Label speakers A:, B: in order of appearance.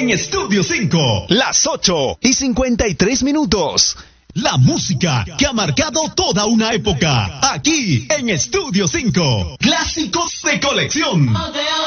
A: en Estudio 5.
B: Las 8:53.
A: La música que ha marcado toda una época. Aquí en Estudio 5. Clásicos de colección.